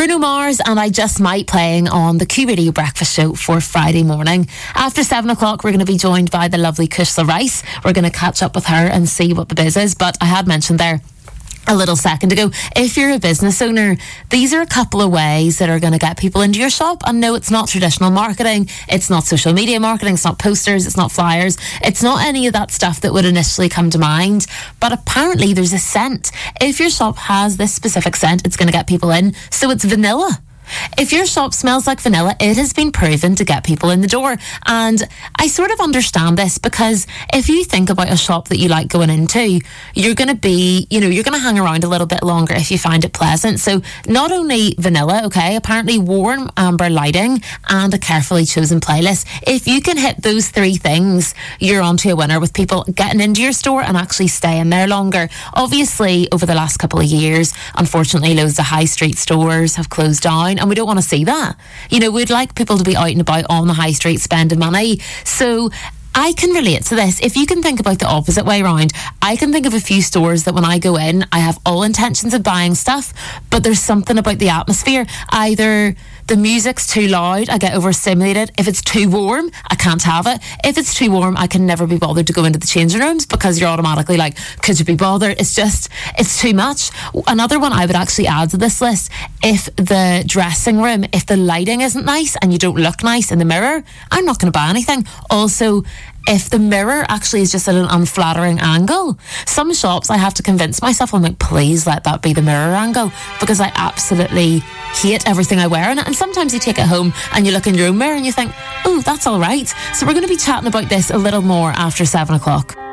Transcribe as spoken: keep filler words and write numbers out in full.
Bruno Mars and I Just Might playing on the Q Radio Breakfast Show for Friday morning. After seven o'clock, we're going to be joined by the lovely Kushla Rice. We're going to catch up with her and see what the biz is. But I had mentioned there a little second ago, if you're a business owner, these are a couple of ways that are going to get people into your shop. And no, it's not traditional marketing, it's not social media marketing, it's not posters, it's not flyers, it's not any of that stuff that would initially come to mind. But apparently there's a scent. If your shop has this specific scent, it's going to get people in. So it's vanilla. If your shop smells like vanilla, it has been proven to get people in the door. And I sort of understand this, because if you think about a shop that you like going into, you're going to be, you know, you're going to hang around a little bit longer if you find it pleasant. So not only vanilla, okay, apparently warm amber lighting and a carefully chosen playlist. If you can hit those three things, you're onto a winner with people getting into your store and actually staying there longer. Obviously, over the last couple of years, unfortunately, loads of high street stores have closed down. And we don't want to see that. You know, we'd like people to be out and about on the high street spending money. So I can relate to this. If you can think about the opposite way around, I can think of a few stores that when I go in, I have all intentions of buying stuff, but there's something about the atmosphere. Either the music's too loud, I get overstimulated. If it's too warm, I can't have it. If it's too warm, I can never be bothered to go into the changing rooms, because you're automatically like, could you be bothered? It's just, it's too much. Another one I would actually add to this list, if the dressing room, if the lighting isn't nice and you don't look nice in the mirror, I'm not going to buy anything. Also, if the mirror actually is just at an unflattering angle. Some shops I have to convince myself, I'm like, please let that be the mirror angle, because I absolutely hate everything I wear in it. And sometimes you take it home and you look in your own mirror and you think, oh, that's all right. So we're going to be chatting about this a little more after seven o'clock.